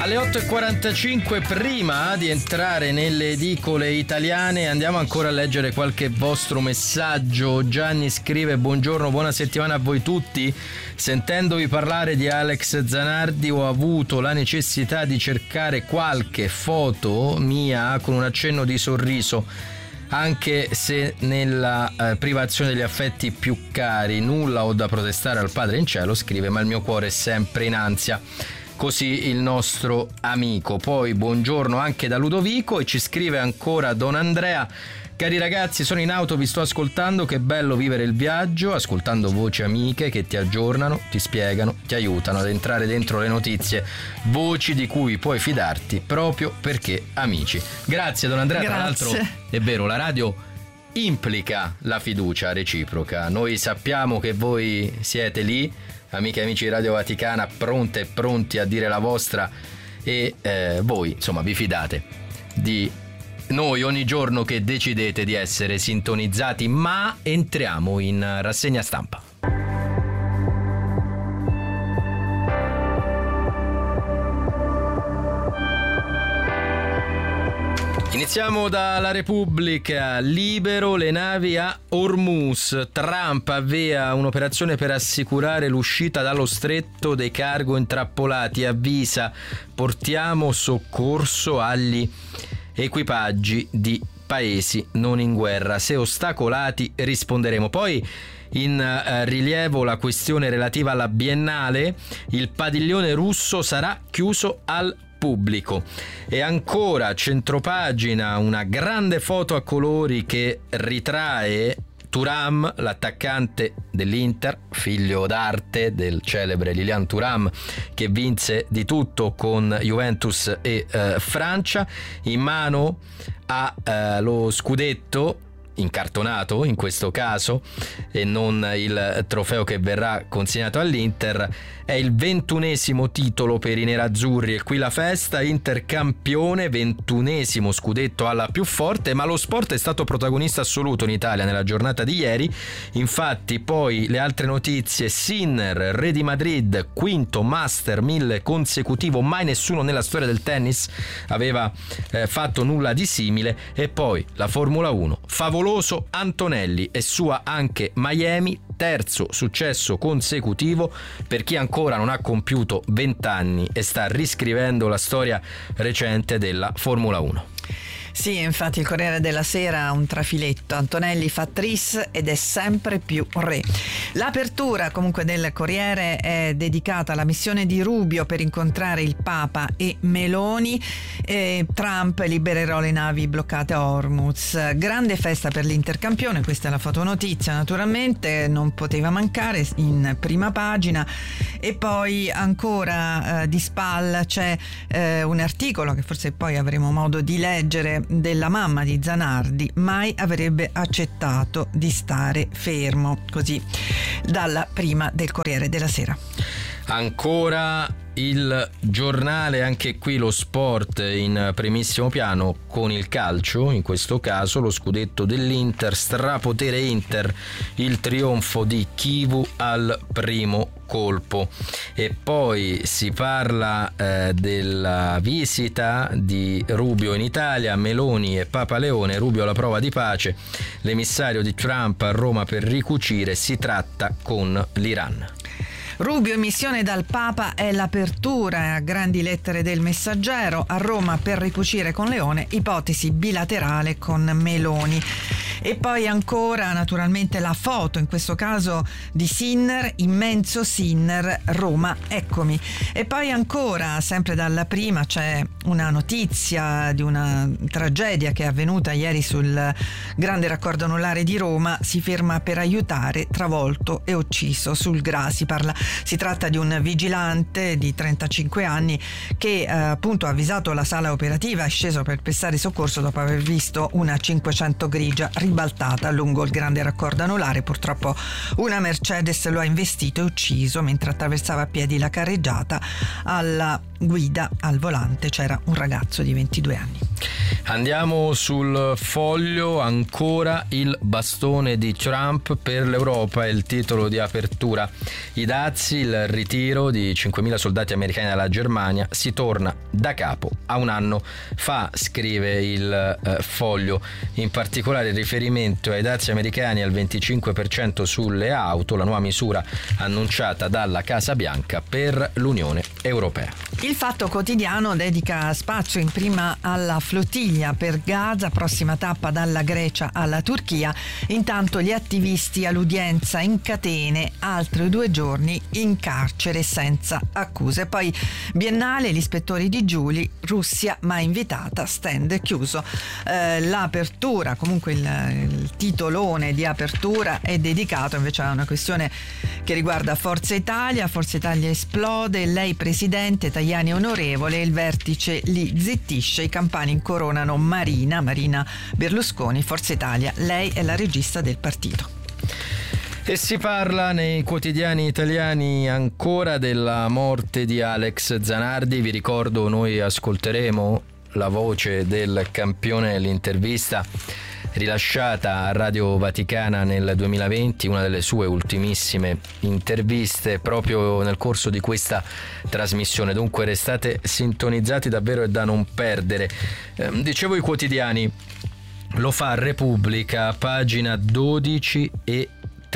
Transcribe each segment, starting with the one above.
Alle 8.45, prima di entrare nelle edicole italiane, andiamo ancora a leggere qualche vostro messaggio. Gianni scrive: buongiorno, buona settimana a voi tutti. Sentendovi parlare di Alex Zanardi ho avuto la necessità di cercare qualche foto mia con un accenno di sorriso, anche se nella privazione degli affetti più cari. Nulla ho da protestare al Padre in cielo, scrive, ma il mio cuore è sempre in ansia. Così il nostro amico. Poi buongiorno anche da Ludovico, e ci scrive ancora Don Andrea: cari ragazzi, sono in auto, vi sto ascoltando, che bello vivere il viaggio ascoltando voci amiche che ti aggiornano, ti spiegano, ti aiutano ad entrare dentro le notizie, voci di cui puoi fidarti proprio perché amici. Grazie Don Andrea. Grazie. Tra l'altro è vero, la radio implica la fiducia reciproca. Noi sappiamo che voi siete lì, amiche e amici di Radio Vaticana, pronte e pronti a dire la vostra, e voi insomma vi fidate di noi ogni giorno che decidete di essere sintonizzati. Ma entriamo in rassegna stampa. Iniziamo dalla Repubblica. Libero, le navi a Hormuz. Trump avvia un'operazione per assicurare l'uscita dallo stretto dei cargo intrappolati. Avvisa: portiamo soccorso agli equipaggi di paesi non in guerra. Se ostacolati risponderemo. Poi in rilievo la questione relativa alla Biennale. Il padiglione russo sarà chiuso al pubblico. E ancora centropagina, una grande foto a colori che ritrae Thuram, l'attaccante dell'Inter, figlio d'arte del celebre Lilian Thuram, che vinse di tutto con Juventus e Francia. In mano ha lo scudetto incartonato in questo caso, e non il trofeo che verrà consegnato all'Inter. È il 21esimo titolo per i nerazzurri, e qui la festa. Inter campione, 21esimo scudetto alla più forte. Ma lo sport è stato protagonista assoluto in Italia nella giornata di ieri. Infatti poi le altre notizie: Sinner, re di Madrid, quinto Master 1000 consecutivo, mai nessuno nella storia del tennis aveva fatto nulla di simile. E poi la Formula 1, favoloso Antonelli e sua anche Miami, terzo successo consecutivo per chi ancora non ha compiuto 20 anni e sta riscrivendo la storia recente della Formula 1. Sì, infatti il Corriere della Sera ha un trafiletto: Antonelli fa tris ed è sempre più re. L'apertura comunque del Corriere è dedicata alla missione di Rubio per incontrare il Papa e Meloni. Trump: libererò le navi bloccate a Hormuz. Grande festa per l'Intercampione, questa è la fotonotizia, naturalmente non poteva mancare in prima pagina. E poi ancora di spalla c'è un articolo che forse poi avremo modo di leggere, della mamma di Zanardi: mai avrebbe accettato di stare fermo. Così dalla prima del Corriere della Sera. Ancora il Giornale, anche qui lo sport in primissimo piano, con il calcio, in questo caso lo scudetto dell'Inter, strapotere Inter, il trionfo di Chivu al primo colpo. E poi si parla della visita di Rubio in Italia, Meloni e Papa Leone. Rubio alla prova di pace, l'emissario di Trump a Roma per ricucire, si tratta con l'Iran. Rubio in missione dal Papa è l'apertura a grandi lettere del Messaggero. A Roma per ricucire con Leone, ipotesi bilaterale con Meloni. E poi ancora naturalmente la foto, in questo caso di Sinner, immenso Sinner, Roma eccomi. E poi ancora sempre dalla prima c'è una notizia di una tragedia che è avvenuta ieri sul grande raccordo anulare di Roma. Si ferma per aiutare, travolto e ucciso sul Gra. Si tratta di un vigilante di 35 anni che appunto ha avvisato la sala operativa, è sceso per prestare soccorso dopo aver visto una 500 grigia ribaltata lungo il grande raccordo anulare. Purtroppo una Mercedes lo ha investito e ucciso mentre attraversava a piedi la carreggiata. Alla guida, al volante, c'era un ragazzo di 22 anni. Andiamo sul Foglio, ancora il bastone di Trump per l'Europa, è il titolo di apertura. I dazi, il ritiro di 5.000 soldati americani dalla Germania, si torna da capo a un anno fa, scrive il Foglio. In particolare il riferimento ai dazi americani al 25% sulle auto, la nuova misura annunciata dalla Casa Bianca per l'Unione Europea. Il Fatto Quotidiano dedica spazio in prima alla flottiglia per Gaza, prossima tappa dalla Grecia alla Turchia. Intanto gli attivisti all'udienza in catene, altri 2 giorni in carcere senza accuse. Poi Biennale, gli ispettori di Giuli, Russia mai invitata, stand chiuso. L'apertura, comunque il titolone di apertura è dedicato invece a una questione che riguarda Forza Italia. Forza Italia esplode, lei presidente, Tajani onorevole, il vertice li zittisce, i campani incoronano Marina Berlusconi, Forza Italia, lei è la regista del partito. E si parla nei quotidiani italiani ancora della morte di Alex Zanardi. Vi ricordo, noi ascolteremo la voce del campione nell'intervista rilasciata a Radio Vaticana nel 2020, una delle sue ultimissime interviste proprio nel corso di questa trasmissione. Dunque restate sintonizzati, davvero è da non perdere. Dicevo i quotidiani, lo fa Repubblica, pagina 12 e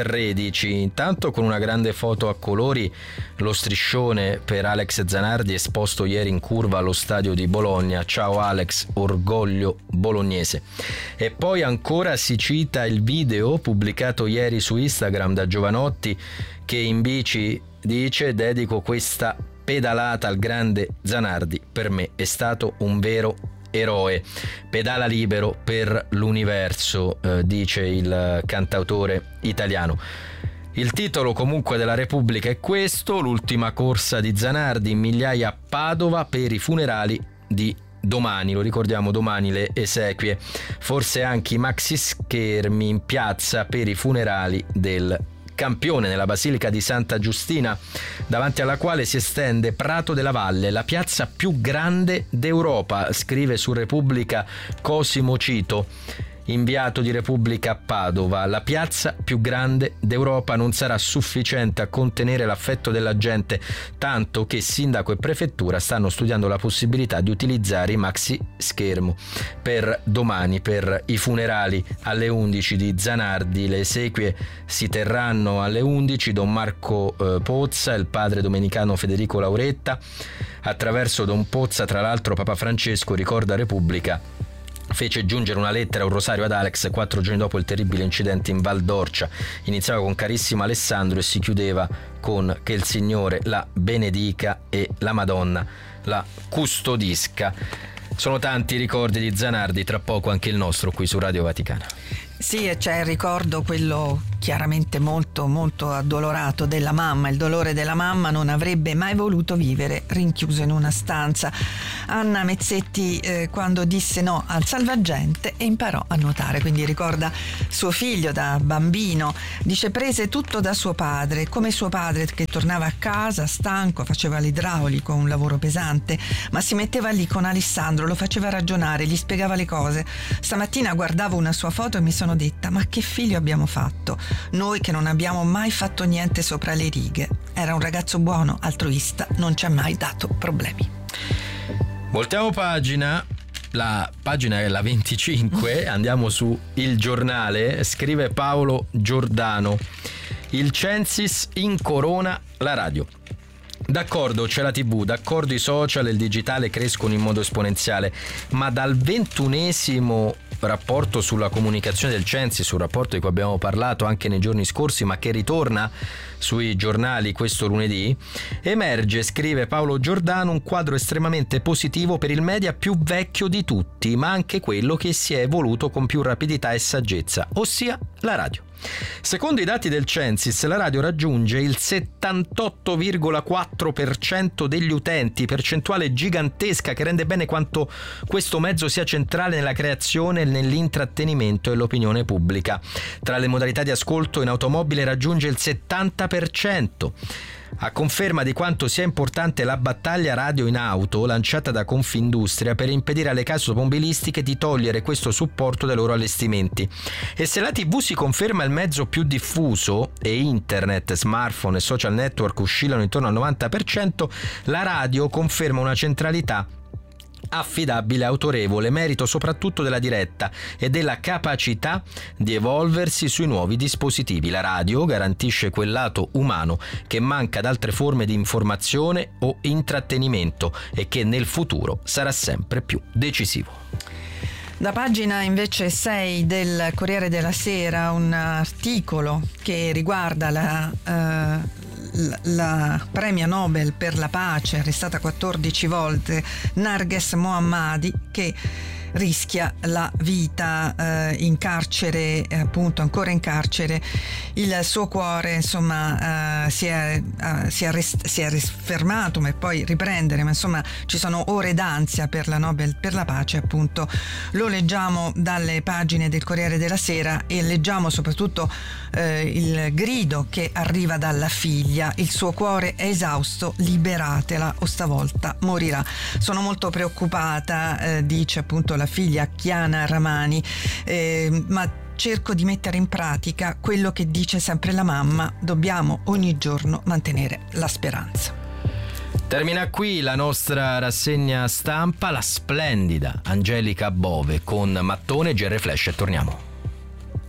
13. Intanto con una grande foto a colori, lo striscione per Alex Zanardi esposto ieri in curva allo stadio di Bologna. Ciao Alex, orgoglio bolognese. E poi ancora si cita il video pubblicato ieri su Instagram da Giovanotti, che in bici dice: dedico questa pedalata al grande Zanardi, per me è stato un vero eroe. Pedala libero per l'universo, dice il cantautore italiano. Il titolo comunque della Repubblica è questo: l'ultima corsa di Zanardi, in migliaia a Padova per i funerali di domani. Lo ricordiamo, domani le esequie, forse anche i maxi schermi in piazza per i funerali del campione nella Basilica di Santa Giustina, davanti alla quale si estende Prato della Valle, la piazza più grande d'Europa, scrive su Repubblica Cosimo Cito, inviato di Repubblica a Padova. La piazza più grande d'Europa non sarà sufficiente a contenere l'affetto della gente, tanto che sindaco e prefettura stanno studiando la possibilità di utilizzare i maxi schermo per domani, per i funerali alle 11 di Zanardi. Le esequie si terranno alle 11. Don Marco Pozza, il padre domenicano Federico Lauretta. Attraverso Don Pozza, tra l'altro, Papa Francesco, ricorda Repubblica, fece giungere una lettera e un rosario ad Alex 4 giorni dopo il terribile incidente in Val d'Orcia. Iniziava con carissimo Alessandro e si chiudeva con che il Signore la benedica e la Madonna la custodisca. Sono tanti i ricordi di Zanardi, tra poco anche il nostro qui su Radio Vaticana. Sì, e c'è il ricordo, quello chiaramente molto molto addolorato, della mamma. Il dolore della mamma, non avrebbe mai voluto vivere rinchiuso in una stanza. Anna Mezzetti quando disse no al salvagente e imparò a nuotare, quindi ricorda suo figlio da bambino. Dice: prese tutto da suo padre, come suo padre che tornava a casa stanco, faceva l'idraulico, un lavoro pesante, ma si metteva lì con Alessandro, lo faceva ragionare, gli spiegava le cose. Stamattina guardavo una sua foto e mi sono detta: ma che figlio abbiamo fatto? Noi che non abbiamo mai fatto niente sopra le righe. Era un ragazzo buono, altruista, non ci ha mai dato problemi. Voltiamo pagina, la pagina è la 25, andiamo su Il Giornale, scrive Paolo Giordano: il Censis incorona la radio. D'accordo, c'è la TV, d'accordo i social e il digitale crescono in modo esponenziale, ma dal 21esimo rapporto sulla comunicazione del Censis, sul rapporto di cui abbiamo parlato anche nei giorni scorsi, ma che ritorna sui giornali questo lunedì, emerge, scrive Paolo Giordano, un quadro estremamente positivo per il media più vecchio di tutti, ma anche quello che si è evoluto con più rapidità e saggezza, ossia la radio. Secondo i dati del Censis, la radio raggiunge il 78,4% degli utenti, percentuale gigantesca che rende bene quanto questo mezzo sia centrale nella creazione, nell'intrattenimento e l'opinione pubblica. Tra le modalità di ascolto in automobile raggiunge il 70%. A conferma di quanto sia importante la battaglia radio in auto lanciata da Confindustria per impedire alle case automobilistiche di togliere questo supporto dai loro allestimenti. E se la TV si conferma il mezzo più diffuso e internet, smartphone e social network oscillano intorno al 90%, la radio conferma una centralità affidabile e autorevole, merito soprattutto della diretta e della capacità di evolversi sui nuovi dispositivi. La radio garantisce quel lato umano che manca ad altre forme di informazione o intrattenimento e che nel futuro sarà sempre più decisivo. Da pagina invece 6 del Corriere della Sera un articolo che riguarda la premia Nobel per la pace, arrestata 14 volte, Narges Mohammadi, che rischia la vita in carcere, appunto ancora in carcere. Il suo cuore insomma si è fermato, ma poi riprendere, ma insomma ci sono ore d'ansia per la Nobel per la pace, appunto. Lo leggiamo dalle pagine del Corriere della Sera e leggiamo soprattutto il grido che arriva dalla figlia: il suo cuore è esausto, liberatela o stavolta morirà. Sono molto preoccupata, dice appunto la figlia Chiana Ramani, ma cerco di mettere in pratica quello che dice sempre la mamma: dobbiamo ogni giorno mantenere la speranza. Termina qui la nostra rassegna stampa, la splendida Angelica Bove con Mattone, GR Flash, e torniamo.